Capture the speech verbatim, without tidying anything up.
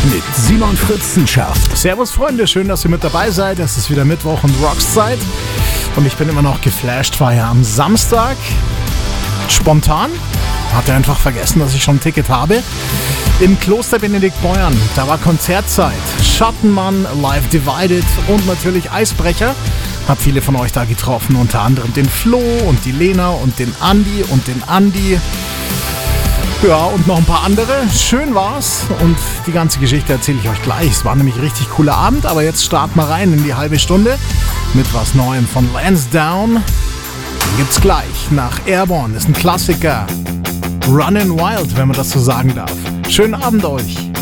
mit Simon Fritzenschafft. Servus Freunde, schön, dass ihr mit dabei seid. Es ist wieder Mittwoch und Rockszeit. Und ich bin immer noch geflasht, war ja am Samstag spontan. Hatte einfach vergessen, dass ich schon ein Ticket habe. Im Kloster Benediktbeuern, da war Konzertzeit. Schattenmann, Live Divided und natürlich Eisbrecher. Hab viele von euch da getroffen, unter anderem den Flo und die Lena und den Andi und den Andi. Ja, und noch ein paar andere. Schön war's und die ganze Geschichte erzähle ich euch gleich. Es war nämlich ein richtig cooler Abend, aber jetzt starten wir rein in die halbe Stunde mit was Neuem von Lansdowne. Den gibt's gleich nach Airborne, ist ein Klassiker. Runnin' Wild, wenn man das so sagen darf. Schönen Abend euch.